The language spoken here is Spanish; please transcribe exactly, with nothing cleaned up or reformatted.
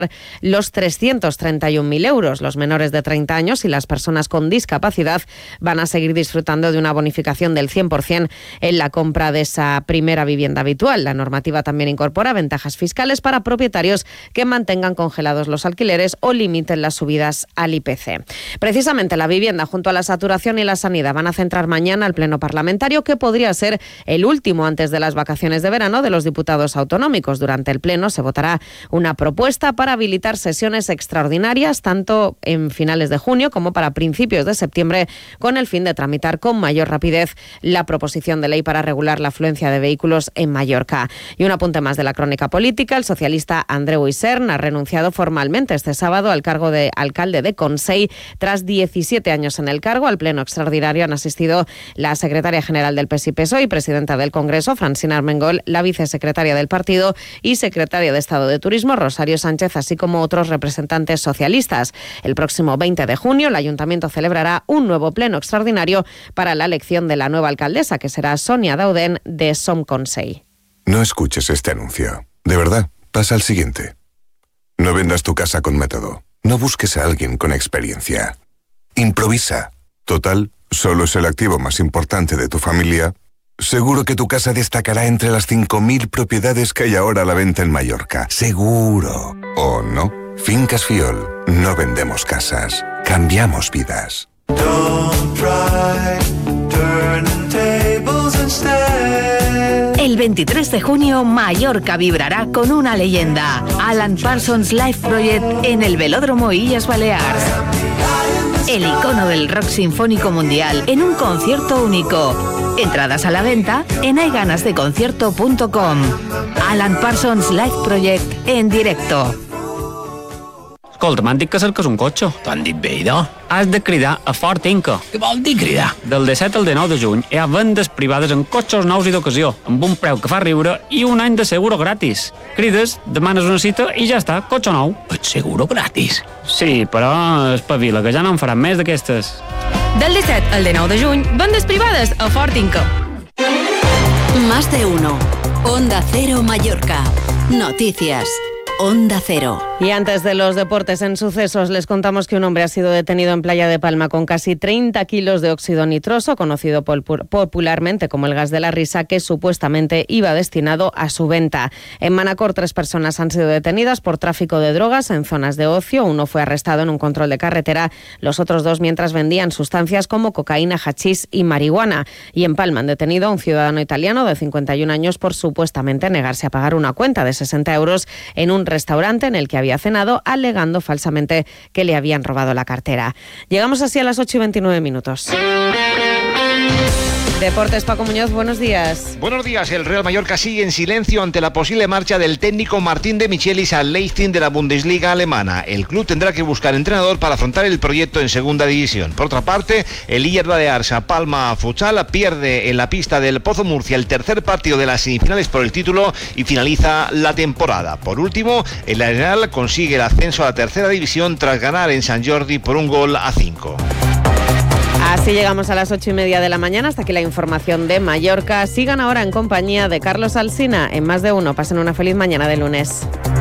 los trescientos treinta y un mil euros. Los menores de treinta años y las personas con discapacidad van a seguir disfrutando de una bonificación del cien por ciento en la compra de esa primera vivienda habitual. La normativa también incorpora ventajas fiscales para propietarios que mantengan congelados los alquileres o limiten las subidas al I P C. Precisamente la vivienda, junto a la saturación y la sanidad, van a centrar mañana al Pleno Parlamentario, que podría ser el último antes de las vacaciones de verano de los diputados autonómicos. Durante el Pleno se votará una propuesta para habilitar sesiones extraordinarias tanto en finales de junio como para principios de septiembre, con el fin de tramitar con mayor rapidez la proposición de ley para regular la afluencia de vehículos en Mallorca. Y un apunte más de la crónica política: el socialista Andreu Isern ha renunciado formalmente este sábado al cargo de alcalde de Consell. Tras diecisiete años en el cargo, al Pleno extraordinario han asistido la secretaria general del P S I P S O E y presidenta del Congreso, Francina Armengol, la vicesecretaria del partido y secretaria de Estado de Turismo, Rosario Sánchez, así como otros representantes socialistas. El próximo veinte de junio, el Ayuntamiento celebrará un nuevo pleno extraordinario para la elección de la nueva alcaldesa, que será Sonia Dauden de Som Consell. No escuches este anuncio. De verdad, pasa al siguiente. No vendas tu casa con método. No busques a alguien con experiencia. Improvisa. Total, solo es el activo más importante de tu familia. Seguro que tu casa destacará entre las cinco mil propiedades que hay ahora a la venta en Mallorca. Seguro. ¿O no? Fincas Fiol. No vendemos casas. Cambiamos vidas. Don't try turning tables instead. El veintitrés de junio, Mallorca vibrará con una leyenda. Alan Parsons Live Project en el Velódromo Illes Balears. El icono del rock sinfónico mundial en un concierto único. Entradas a la venta en hay ganas de concierto punto com. Alan Parsons Live Project en directo. Escolta, m'han dit que cerques un cotxe. T'ho han dit bé, idò? Has de cridar a Ford Inca. Què vol dir cridar? Del disset al dinou de juny hi ha vendes privades en cotxes nous i d'ocasió, amb un preu que fa riure i un any de seguro gratis. Crides, demanes una cita i ja està, cotxe nou. Et seguro gratis? Sí, però espavila, que ja no en faran més d'aquestes. Del disset al dinou de juny, vendes privades a Ford Inca. Más de uno. Onda Cero Mallorca. Noticias. Onda Cero. Y antes de los deportes en sucesos, les contamos que un hombre ha sido detenido en Playa de Palma con casi treinta kilos de óxido nitroso, conocido popularmente como el gas de la risa, que supuestamente iba destinado a su venta. En Manacor, tres personas han sido detenidas por tráfico de drogas en zonas de ocio. Uno fue arrestado en un control de carretera, los otros dos mientras vendían sustancias como cocaína, hachís y marihuana. Y en Palma han detenido a un ciudadano italiano de cincuenta y un años por supuestamente negarse a pagar una cuenta de sesenta euros en un restaurante en el que había cenado, alegando falsamente que le habían robado la cartera. Llegamos así a las ocho y veintinueve minutos. Deportes, Paco Muñoz, buenos días. Buenos días. El Real Mallorca sigue en silencio ante la posible marcha del técnico Martín de Michelis al Leipzig de la Bundesliga alemana. El club tendrá que buscar entrenador para afrontar el proyecto en segunda división. Por otra parte, el Illes Balears Palma Futsal pierde en la pista del Pozo Murcia el tercer partido de las semifinales por el título y finaliza la temporada. Por último, el Arenal consigue el ascenso a la tercera división tras ganar en Sant Jordi por un gol a cinco. Así llegamos a las ocho y media de la mañana. Hasta aquí la información de Mallorca. Sigan ahora en compañía de Carlos Alsina en Más de Uno. Pasen una feliz mañana de lunes.